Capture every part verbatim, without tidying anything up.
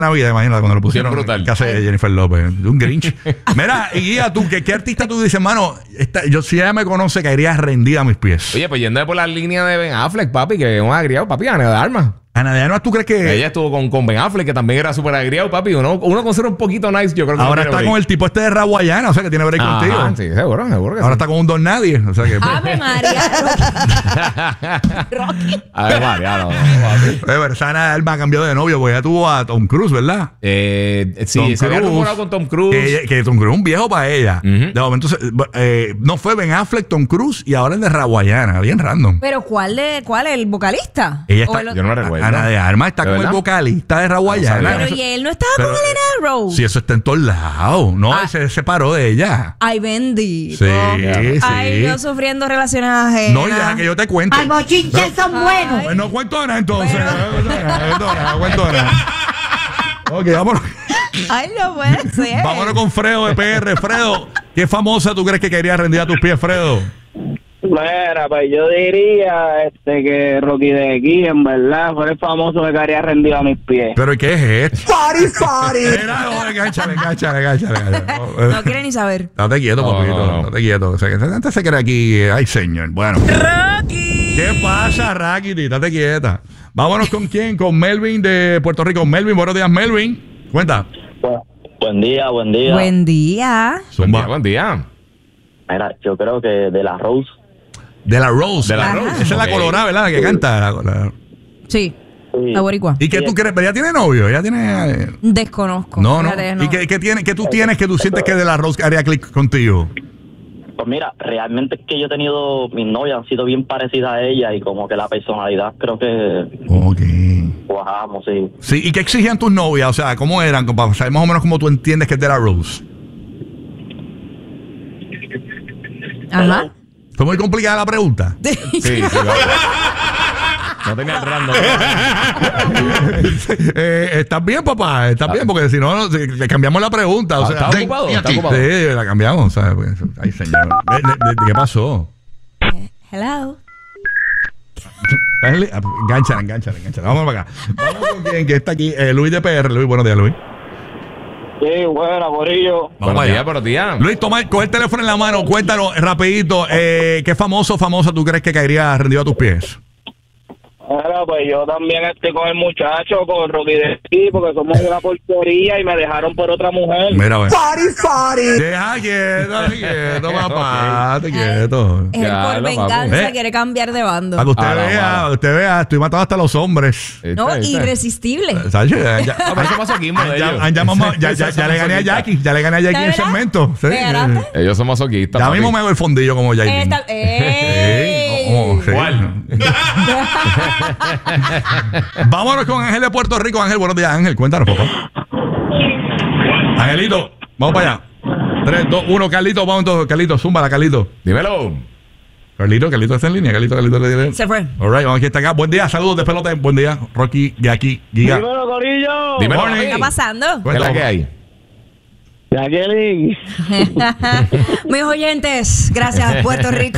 Navidad, imagínate, cuando lo pusieron brutal. en casa de Jennifer López. Un Grinch. Mira, y guía tú, ¿qué, qué artista tú dices, mano? Esta, yo, si ella me conoce, caería rendida a mis pies. Oye, pues yendo por la línea de Ben Affleck, papi, que es un agriado, papi, Ana de Armas. Ana de Armas, ¿tú crees que...? Ella estuvo con, con Ben Affleck, que también era súper agriado, papi. Uno, uno con ser un poquito nice, yo creo que Ahora está con el tipo este de Raguayana, o sea, que tiene break Ajá, contigo. sí, seguro, seguro que Ahora sí. está con un don nadie, o sea que... Ave María, Rocky. Rocky. A ver, María, no, no, papi. Eh, pero esa Ana de Armas cambió de novio, porque ella tuvo a Tom Cruise, ¿verdad? Eh, sí, Tom se había Cruise, rumorado con Tom Cruise. Que, ella- que Tom Cruise es un viejo para ella. Ujú. De momento, se- eh, no fue Ben Affleck, Tom Cruise y ahora el de Raguayana, bien random. Pero ¿cuál de cuál el vocalista? Ella ¿O está, el- Yo no me recuerdo. Ana de Armas está ¿De con el verdad? vocalista de Raguayana. No sabía. Pero y él no estaba Pero- con Elena Rose. Sí, eso está en todos lados. No, Ah. él se separó de ella. Ay, bendito. Sí, Ay, sí. yo sufriendo relaciones ajenas. No, ya que yo te cuente. Ay, bochinches son buenos. Pues no cuento nada entonces. No cuento nada, no cuento nada, no cuento nada. Ok, vámonos. Ay, no puede ser. Vámonos con Fredo de P R. Fredo, ¿qué famosa tú crees que quería rendir a tus pies, Fredo? Mira, pues yo diría este que Rocky de aquí, en verdad, fue el famoso que quedaría rendido a mis pies. ¿Pero qué es esto? Party, party. Mira, no, enganchale, enganchale, enganchale, enganchale. No, No quiere ni saber. Date quieto, No, papito. no, no. Date quieto. O sea, que antes se cree aquí. eh, Ay, señor. Bueno. Rocky. ¿Qué pasa, Rakiti? Date quieta. Vámonos con quién? Con Melvin de Puerto Rico. Melvin, buenos días, Melvin. Cuenta. Bu- Buen día, buen día. Buen día. Buen día, Zumba. buen día. Mira, yo creo que de la Rose. De la Rose. De la Ajá. Rose. Esa es la Ok. colorada, ¿verdad? La que canta. La, la- Sí. Sí. La boricua. ¿Y qué tú crees? ¿Pero ella tiene novio? ¿Ella tiene...? eh, Desconozco. No, no. Fíjate, ¿Y qué, qué, tiene, qué tú tienes que tú sientes que de la Rose haría click contigo? Pues mira, realmente es que yo he tenido, mis novias han sido bien parecidas a ella y como que la personalidad creo que Ok. cuajamos, sí. Sí, ¿y qué exigían tus novias? O sea, ¿cómo eran? Como para saber más o menos cómo tú entiendes que es de la Rose. Ajá. ¿Fue muy complicada la pregunta? Sí, sí, claro. No tenía el random. eh, ¿Estás bien, papá? ¿Estás bien? Porque si no, no, si- le cambiamos la pregunta. O sea, ¿Estás sí, ocupado? sí, ¿Estás ocupado? Sí, la cambiamos. ¿Sabes? Pues, ay, señor. ¿De, de- de- ¿Qué pasó? Hello. Dale, Engánchale, engánchale, engánchale. Vamos para acá. Vamos con quien que está aquí. Eh, Luis de P R. Luis, buenos días, Luis. Sí, buena, Borillo. Vamos Buenos allá. días, buenos días. Luis, toma, coge el teléfono en la mano. Cuéntanos rapidito. Eh, ¿Qué famoso o famosa tú crees que caería rendido a tus pies? Mira, pues yo también estoy con el muchacho, con Rocky de aquí, porque somos una porquería y me dejaron por otra mujer. Mira, ve. Party, party. Deja quieto, deja quieto, papá. Te quieto. Él Ya, por no, venganza papi. Eh. quiere cambiar de bando. Para que usted Ah, no, vea, mano. para que usted vea, estoy matando hasta los hombres. No, ¿Viste? ¿Viste? irresistible. ¿Sabes? Ya, ya- No, pero eso es masoquismo de ya- ellos. ya mamá- ya- ya- Eso ya le es gané a masoquista. Jackie, ya le gané a Jackie en ¿De el verdad? segmento. Sí. ¿Me ganaste? Ellos son masoquistas. Ya papi. mismo me hago el fondillo como Jackie. Esta- ¡Ey! Sí, oh, oh, sí. ¿Cuál? Vámonos con Ángel de Puerto Rico. Ángel, buenos días, Ángel. Cuéntanos, papá. Angelito, vamos para allá. tres, dos, uno, Carlito, vamos todos. Carlito, zúmbala, Carlito. Dímelo. Carlito, Carlito está en línea. Carlito, Carlito le diré. Se fue. All right, vamos aquí está acá. Buen día, saludos de pelota. Buen día, Rocky, Jackie, Giga. Dímelo, Corillo. Dímelo. Morning. ¿Qué está pasando? ¿Qué es la que hay? Jacqueline. Mis oyentes, gracias, Puerto Rico.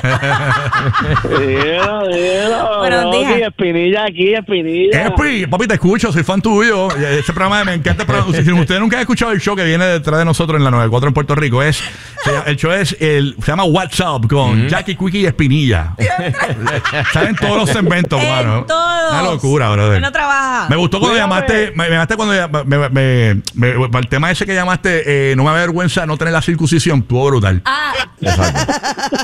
Dímelo, dímelo. Buenos Rocky, días. Espinilla aquí, Espinilla. Espi, papi, te escucho, soy fan tuyo. Ese programa me encanta. Pero si usted nunca ha escuchado el show que viene detrás de nosotros en la noventa y cuatro en Puerto Rico, es se llama- el show es el, se llama WhatsApp con Jackie, Quickie y Espinilla. Salen todos los segmentos, En mano. todos. Una locura, brother. Él no trabaja. Me gustó cuando Cuídame. llamaste, me, me llamaste cuando ya- me, me, me- me- el tema ese que llamaste, eh, no me avergüenza no tener la circuncisión, estuvo brutal. Ah, Exacto.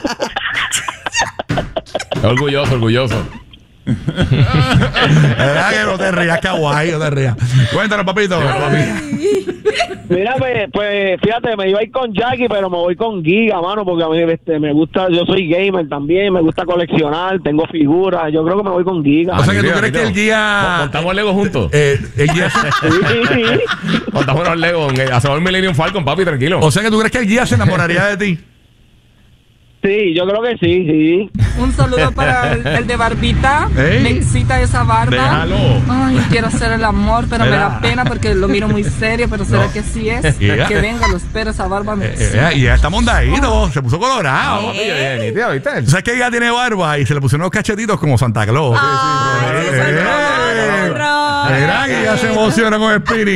Orgulloso, orgulloso. ¿Verdad que no te rías, kawaii, no te rías? Cuéntanos, papito. Mira, pues, pues, fíjate, me iba a ir con Jackie, pero me voy con Giga, mano, porque a mí este, me gusta, yo soy gamer también, me gusta coleccionar, tengo figuras, yo creo que me voy con Giga. O sea que tú Nítido, crees que el nítido. guía... Montamos Lego juntos. Eh, el guía Sí, sí, sí. Montamos los Lego. eh, Hacemos el Millennium Falcon, papi, tranquilo. o sea que tú crees que el guía se enamoraría de ti. Sí, yo creo que sí, sí. Un saludo para el, el de barbita. Ey. Me excita esa barba. Déjalo. Ay, quiero hacer el amor, pero me Mira. da pena porque lo miro muy serio, pero ¿será No. que sí es? Yeah. Que venga, lo espero, esa barba me Eh, excita. eh, y ya está mondadito, se puso colorado. Papi, eh, nítido, ¿viste? ¿Tú sabes que ella tiene barba y se le pusieron unos cachetitos como Santa Claus? Ay, Sí, sí, ese eh, es eh. Ron. Mira que ya se emociona con Speedy.